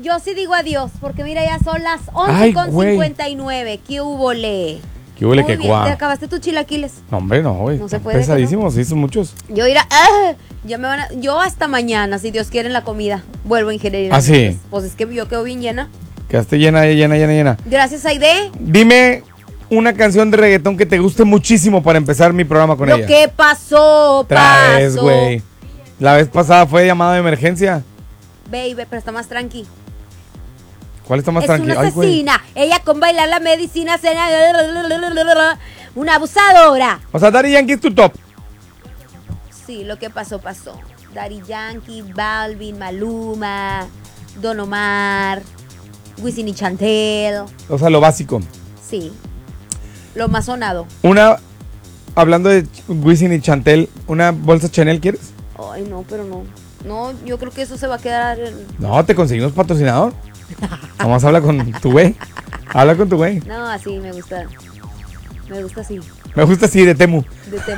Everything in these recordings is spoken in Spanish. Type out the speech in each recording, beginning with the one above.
yo sí digo adiós, porque mira, ya son las 11:59. ¿Qué hubole? ¿Qué huele Muy que bien, cuá? ¿te acabaste tus chilaquiles? No, hombre, no, güey. No se puede, Pesadísimos, hizo muchos. Yo irá, ya me van a, yo hasta mañana, si Dios quiere, en la comida vuelvo a ingerir. ¿Ah, sí? Pues es que yo quedo bien llena. Quedaste llena. Gracias, Aide. Dime una canción de reggaetón que te guste muchísimo para empezar mi programa con ella. Lo que pasó, Otra vez, güey. La vez pasada fue llamada de emergencia. Baby, pero está más tranqui. ¿Cuál está más Es tranquila? una asesina. Ella con bailar la medicina cena. Una abusadora. O sea, Daddy Yankee es tu top. Sí, lo que pasó, pasó. Daddy Yankee, Balvin, Maluma, Don Omar, Wisin y Chantel. O sea, lo básico. Sí. Lo más sonado. Hablando de Wisin y Chantel, ¿una bolsa Chanel quieres? Ay, no, pero no. No, yo creo que eso se va a quedar No, te conseguimos patrocinador. Nomás habla con tu güey. Habla con tu güey. No, así me gusta. Me gusta así. Me gusta así, de Temu. De Temu.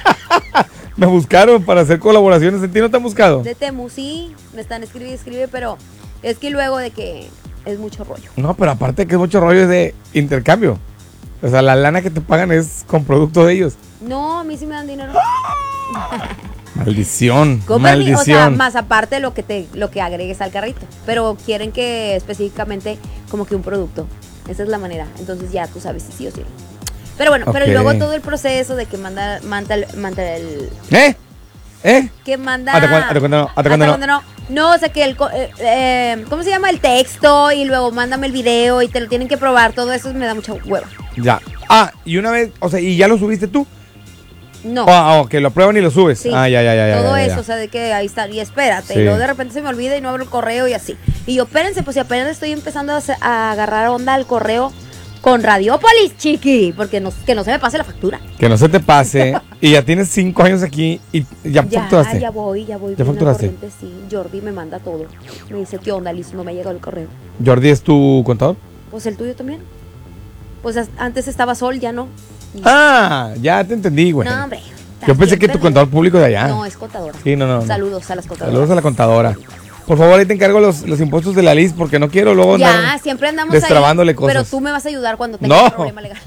Me buscaron para hacer colaboraciones. ¿En ti no te han buscado? De Temu, sí. Me están escribe, pero es que luego de que es mucho rollo. No, pero aparte que es mucho rollo de intercambio. O sea, la lana que te pagan es con producto de ellos. No, a mí sí me dan dinero. Maldición. Maldición. O sea, más aparte lo que agregues al carrito. Pero quieren que específicamente como que un producto. Esa es la manera. Entonces ya tú sabes si sí o sí. Pero bueno, pero luego todo el proceso de que manda el que manda. ¿Hasta cuándo no? No, o sea que ¿cómo se llama? El texto y luego mándame el video y te lo tienen que probar. Todo eso me da mucha hueva. Ya. Y una vez, o sea, ¿y ya lo subiste tú? No. Que lo prueban y lo subes. Sí. Ya. Todo eso, o sea, de que ahí está. Y espérate. Sí. Y luego de repente se me olvida y no abro el correo y así. Y yo, espérense, pues si apenas estoy empezando a agarrar onda al correo con Radiopolis, chiqui. Porque que no se me pase la factura. Que no se te pase. Y ya tienes 5 años aquí y ya facturaste. Ya voy. ¿Ya bien facturaste? al corriente, sí. Jordi me manda todo. Me dice, ¿qué onda, Liz? No me ha llegado el correo. ¿Jordi es tu contador? Pues el tuyo también. Pues antes estaba Sol, ya no. Ya te entendí, güey. No, hombre. Yo pensé que tu contador público de allá. No, es contadora. Sí, no. Saludos a las contadoras. Saludos a la contadora. Por favor, ahí te encargo los impuestos de la Liz porque no quiero luego andar siempre andamos destrabándole ahí, cosas. pero tú me vas a ayudar cuando tenga un problema legal.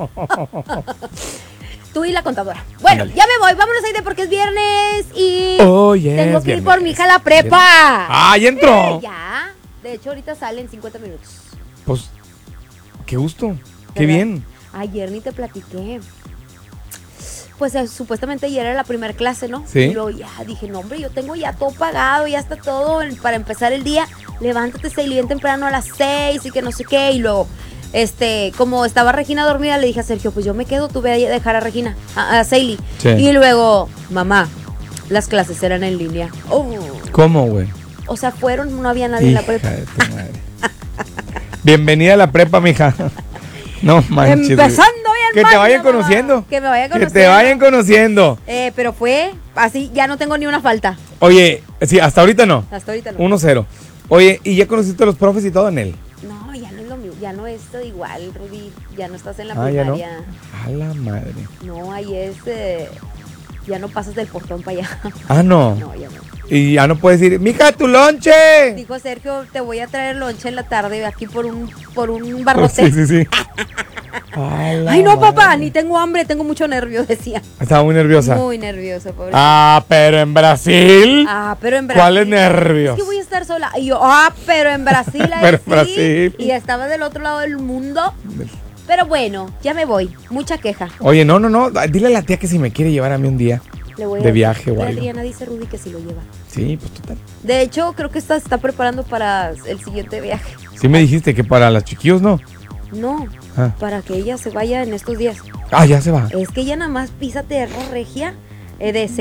Tú y la contadora. Bueno, Ándale. ya me voy. Vámonos, Aide, porque es viernes y tengo que ir viernes. por mi hija a la prepa. ¡Ya entró! Ya. De hecho, ahorita sale en 50 minutos. Pues, qué gusto. Qué ¿Verdad? bien. Ayer ni te platiqué. Pues supuestamente ayer era la primera clase, ¿no? Sí. Y luego ya dije, no, hombre, yo tengo ya todo pagado, ya está todo para empezar el día. Levántate, Seili, bien temprano a las 6 y que no sé qué. Y luego, como estaba Regina dormida, le dije a Sergio, pues yo me quedo, tú ve a dejar a Regina, a Seili. Sí. Y luego, mamá, las clases eran en línea. ¿Cómo, güey? O sea, no había nadie en la prepa. De tu madre. Bienvenida a la prepa, mija. No manches. Empezando bien. Que te vayan conociendo. Que me vayan conociendo. Que te vayan conociendo. Pero fue así, ya no tengo ni una falta. Oye, sí, hasta ahorita no. Hasta ahorita no. 1-0. Oye, ¿y ya conociste a los profes y todo en él? No, ya no es lo mismo, ya no es todo igual, Rudy. Ya no estás en la ¿ya no? primaria. A la madre. No, ahí ya no pasas del portón para allá. No. No, ya no. Y ya no puedes decir, mija, tu lonche. Dijo Sergio, te voy a traer lonche en la tarde aquí por un barrote. Sí. Ay, no, papá, ni tengo hambre, tengo mucho nervio, decía. Estaba muy nerviosa. Muy nerviosa, pobre. Pero en Brasil. Pero en Brasil. ¿Cuál es nervios? Es que voy a estar sola. Y yo, pero en Brasil. Pero en Brasil. Y estaba del otro lado del mundo. Pero bueno, ya me voy. Mucha queja. Oye, no. Dile a la tía que si me quiere llevar a mí un día de viaje o algo. Adriana dice Rudy que si lo lleva. Sí, pues total. De hecho, creo que se está preparando para el siguiente viaje. Sí me dijiste que para las chiquillos, ¿no? No, para que ella se vaya en estos días. Ya se va. Es que ella nada más pisa tierra regia de